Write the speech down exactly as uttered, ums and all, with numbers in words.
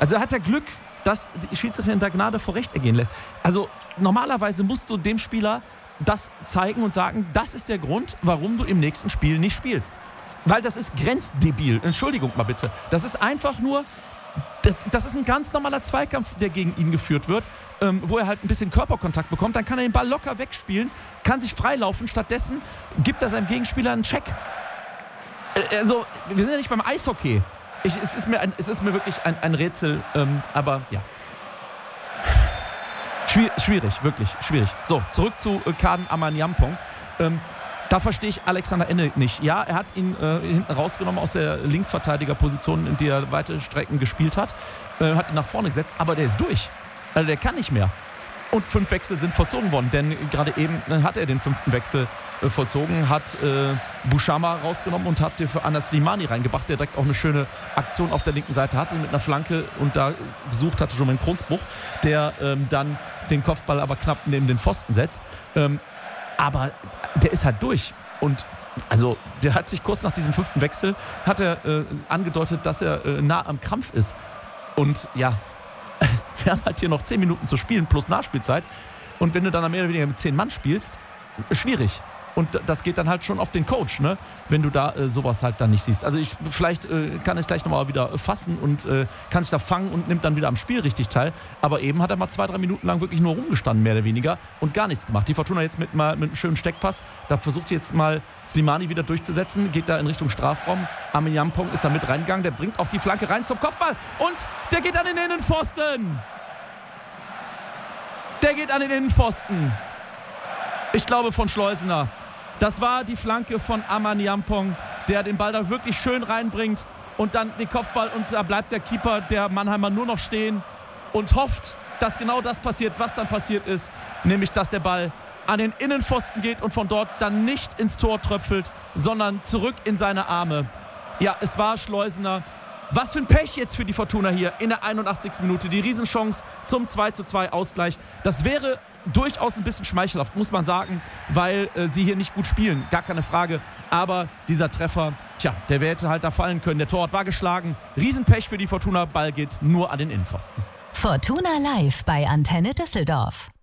Also hat er Glück, dass die Schiedsrichterin der Gnade vor Recht ergehen lässt. Also normalerweise musst du dem Spieler das zeigen und sagen, das ist der Grund, warum du im nächsten Spiel nicht spielst. Weil das ist grenzdebil. Entschuldigung mal bitte. Das ist einfach nur, das, das ist ein ganz normaler Zweikampf, der gegen ihn geführt wird, ähm, wo er halt ein bisschen Körperkontakt bekommt. Dann kann er den Ball locker wegspielen, kann sich freilaufen. Stattdessen gibt er seinem Gegenspieler einen Check. Äh, also, wir sind ja nicht beim Eishockey. Ich, es, ist mir ein, es ist mir wirklich ein, ein Rätsel, ähm, aber ja. Schwier- schwierig, wirklich schwierig. So, zurück zu äh, Kaden Amanyampong. Ähm, da verstehe ich Alexander Enne nicht. Ja, er hat ihn äh, hinten rausgenommen aus der Linksverteidigerposition, in der er weite Strecken gespielt hat, äh, hat ihn nach vorne gesetzt, aber der ist durch. Also der kann nicht mehr. Und fünf Wechsel sind vollzogen worden, denn gerade eben äh, hat er den fünften Wechsel äh, vollzogen, hat äh, Bushama rausgenommen und hat den für Anas Slimani reingebracht, der direkt auch eine schöne Aktion auf der linken Seite hatte mit einer Flanke und da gesucht hatte schon einen Kronsbruch, der ähm, dann den Kopfball aber knapp neben den Pfosten setzt. Ähm, aber der ist halt durch. Und also der hat sich kurz nach diesem fünften Wechsel hat er äh, angedeutet, dass er äh, nah am Krampf ist. Und ja, wir haben halt hier noch zehn Minuten zu spielen plus Nachspielzeit. Und wenn du dann mehr oder weniger mit zehn Mann spielst, schwierig. Und das geht dann halt schon auf den Coach, ne? Wenn du da äh, sowas halt dann nicht siehst. Also ich vielleicht äh, kann ich gleich nochmal wieder fassen und äh, kann sich da fangen und nimmt dann wieder am Spiel richtig teil. Aber eben hat er mal zwei, drei Minuten lang wirklich nur rumgestanden, mehr oder weniger, und gar nichts gemacht. Die Fortuna jetzt mit, mal, mit einem schönen Steckpass, da versucht jetzt mal Slimani wieder durchzusetzen, geht da in Richtung Strafraum. Amanyampong ist da mit reingegangen, der bringt auch die Flanke rein zum Kopfball und der geht an den Innenpfosten. Der geht an den Innenpfosten. Ich glaube von Schleusener. Das war die Flanke von Amanyampong, der den Ball da wirklich schön reinbringt und dann den Kopfball, und da bleibt der Keeper, der Mannheimer, nur noch stehen und hofft, dass genau das passiert, was dann passiert ist, nämlich dass der Ball an den Innenpfosten geht und von dort dann nicht ins Tor tröpfelt, sondern zurück in seine Arme. Ja, es war Schleusener. Was für ein Pech jetzt für die Fortuna hier in der einundachtzigsten Minute. Die Riesenchance zum zwei zu zwei Ausgleich. Das wäre durchaus ein bisschen schmeichelhaft, muss man sagen, weil äh, sie hier nicht gut spielen, gar keine Frage. Aber dieser Treffer, tja, der hätte halt da fallen können. Der Torwart war geschlagen. Riesenpech für die Fortuna, Ball geht nur an den Innenpfosten. Fortuna live bei Antenne Düsseldorf.